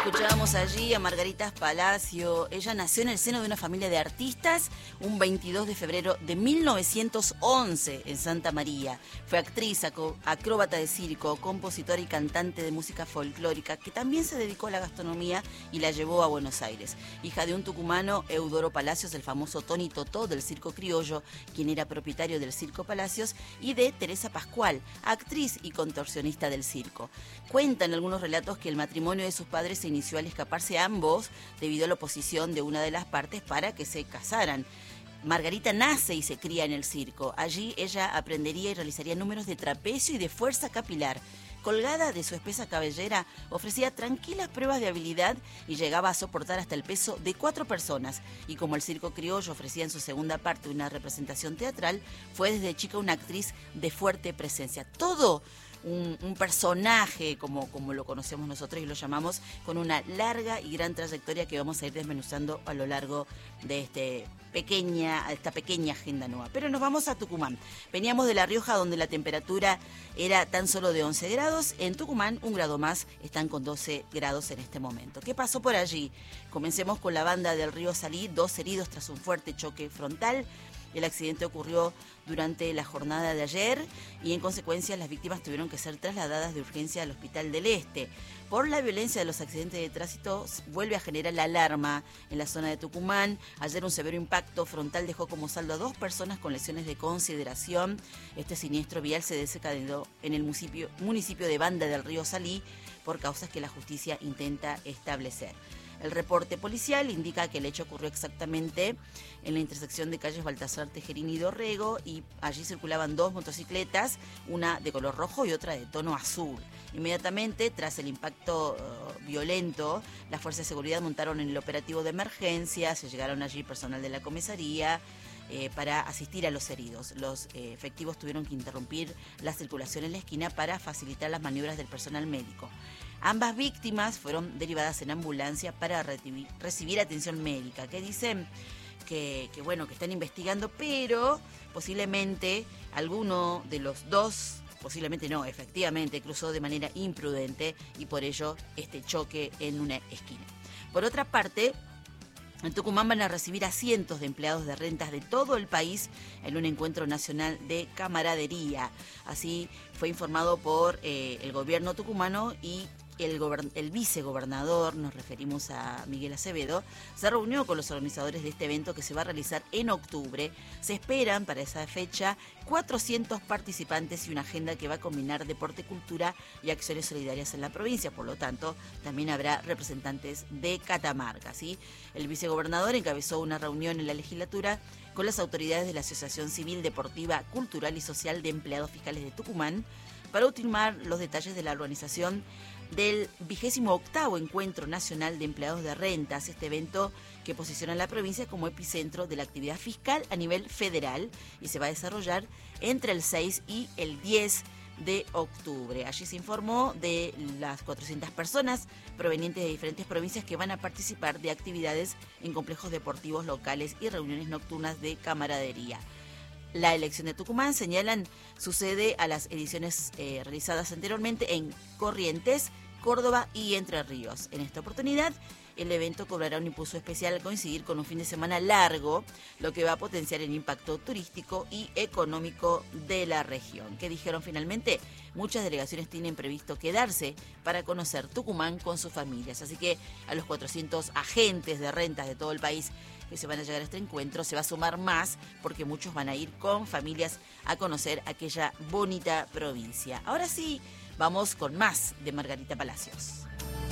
Escuchábamos allí a Margarita Palacio. Ella nació en el seno de una familia de artistas un 22 de febrero de 1911 en Santa María. Fue actriz, acróbata de circo, compositora y cantante de música folclórica, que también se dedicó a la gastronomía y la llevó a Buenos Aires. Hija de un tucumano, Eudoro Palacios, el famoso Tony Totó del circo criollo, quien era propietario del Circo Palacios, y de Teresa Pascual, actriz y contorsionista del circo. Cuentan algunos relatos que el matrimonio de sus padres se inició al escaparse ambos debido a la oposición de una de las partes para que se casaran. Margarita nace y se cría en el circo. Allí ella aprendería y realizaría números de trapecio y de fuerza capilar. Colgada de su espesa cabellera, ofrecía tranquilas pruebas de habilidad y llegaba a soportar hasta el peso de 4 personas. Y como el circo criollo ofrecía en su segunda parte una representación teatral, fue desde chica una actriz de fuerte presencia. Todo un personaje, como lo conocemos nosotros y lo llamamos, con una larga y gran trayectoria que vamos a ir desmenuzando a lo largo de esta pequeña agenda nueva. Pero nos vamos a Tucumán. Veníamos de La Rioja, donde la temperatura era tan solo de 11 grados. En Tucumán, 1 grado más, están con 12 grados en este momento. ¿Qué pasó por allí? Comencemos con la banda del río Salí, 2 heridos tras un fuerte choque frontal. El accidente ocurrió durante la jornada de ayer y en consecuencia las víctimas tuvieron que ser trasladadas de urgencia al Hospital del Este. Por la violencia de los accidentes de tránsito vuelve a generar la alarma en la zona de Tucumán. Ayer un severo impacto frontal dejó como saldo a 2 personas con lesiones de consideración. Este siniestro vial se desencadenó en el municipio de Banda del Río Salí por causas que la justicia intenta establecer. El reporte policial indica que el hecho ocurrió exactamente en la intersección de calles Baltasar Tejerini y Dorrego y allí circulaban 2 motocicletas, una de color rojo y otra de tono azul. Inmediatamente, tras el impacto violento, las fuerzas de seguridad montaron en el operativo de emergencia, se llegaron allí personal de la comisaría para asistir a los heridos. Los efectivos tuvieron que interrumpir la circulación en la esquina para facilitar las maniobras del personal médico. Ambas víctimas fueron derivadas en ambulancia para recibir atención médica, que dicen que están investigando, pero posiblemente alguno de los dos, posiblemente no, efectivamente cruzó de manera imprudente y por ello este choque en una esquina. Por otra parte, en Tucumán van a recibir a cientos de empleados de rentas de todo el país en un encuentro nacional de camaradería. Así fue informado por el gobierno tucumano y el vicegobernador, nos referimos a Miguel Acevedo, se reunió con los organizadores de este evento que se va a realizar en octubre. Se esperan para esa fecha 400 participantes y una agenda que va a combinar deporte, cultura y acciones solidarias en la provincia. Por lo tanto, también habrá representantes de Catamarca, ¿sí? El vicegobernador encabezó una reunión en la legislatura con las autoridades de la Asociación Civil, Deportiva, Cultural y Social de Empleados Fiscales de Tucumán para ultimar los detalles de la organización del 28º Encuentro Nacional de Empleados de Rentas, este evento que posiciona a la provincia como epicentro de la actividad fiscal a nivel federal y se va a desarrollar entre el 6 y el 10 de octubre. Allí se informó de las 400 personas provenientes de diferentes provincias que van a participar de actividades en complejos deportivos locales y reuniones nocturnas de camaradería. La elección de Tucumán, señalan, sucede a las ediciones realizadas anteriormente en Corrientes, Córdoba y Entre Ríos. En esta oportunidad, el evento cobrará un impulso especial al coincidir con un fin de semana largo, lo que va a potenciar el impacto turístico y económico de la región. ¿Qué dijeron finalmente? Muchas delegaciones tienen previsto quedarse para conocer Tucumán con sus familias. Así que a los 400 agentes de rentas de todo el país que se van a llegar a este encuentro se va a sumar más porque muchos van a ir con familias a conocer aquella bonita provincia. Ahora sí, vamos con más de Margarita Palacios.